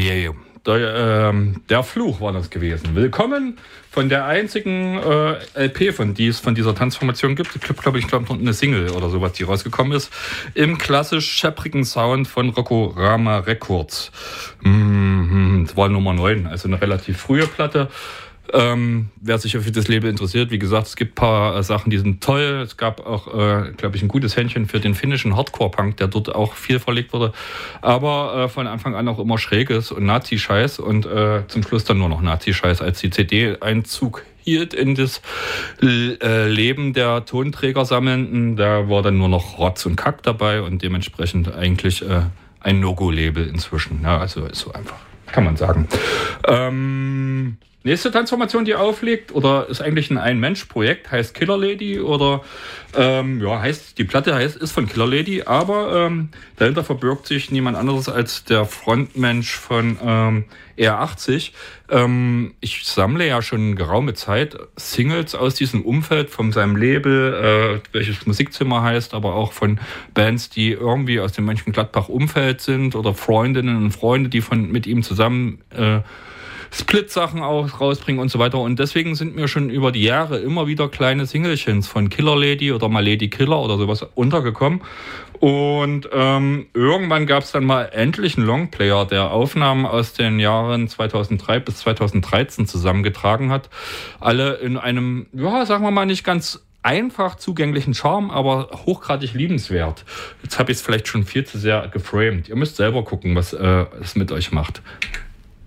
Yeah. Der Fluch war das gewesen. Willkommen von der einzigen LP, von dieser Tanzformation gibt. Ich glaube, noch eine Single oder sowas, die rausgekommen ist. Im klassisch schepprigen Sound von Rockorama Records. Das war Nummer 9, also eine relativ frühe Platte. Wer sich für das Label interessiert, wie gesagt, es gibt ein paar Sachen, die sind toll. Es gab auch, glaube ich, ein gutes Händchen für den finnischen Hardcore-Punk, der dort auch viel verlegt wurde. Aber von Anfang an auch immer Schräges und Nazi-Scheiß und zum Schluss dann nur noch Nazi-Scheiß, als die CD Einzug hielt in das Leben der Tonträgersammelnden. Da war dann nur noch Rotz und Kack dabei und dementsprechend eigentlich ein No-Go-Label inzwischen. Ja, also ist so einfach, kann man sagen. Nächste Transformation, die auflegt, oder ist eigentlich ein Ein-Mensch-Projekt, heißt Killer Lady, oder die Platte ist von Killer Lady, aber dahinter verbirgt sich niemand anderes als der Frontmensch von R80. Ich sammle ja schon geraume Zeit Singles aus diesem Umfeld von seinem Label, welches Musikzimmer heißt, aber auch von Bands, die irgendwie aus dem Mönchengladbach-Umfeld sind oder Freundinnen und Freunde, die mit ihm zusammen Split-Sachen auch rausbringen und so weiter. Und deswegen sind mir schon über die Jahre immer wieder kleine Singelchens von Killer Lady oder mal Lady Killer oder sowas untergekommen. Und irgendwann gab es dann mal endlich einen Longplayer, der Aufnahmen aus den Jahren 2003 bis 2013 zusammengetragen hat. Alle in einem, sagen wir mal, nicht ganz einfach zugänglichen Charme, aber hochgradig liebenswert. Jetzt habe ich es vielleicht schon viel zu sehr geframed. Ihr müsst selber gucken, was es mit euch macht.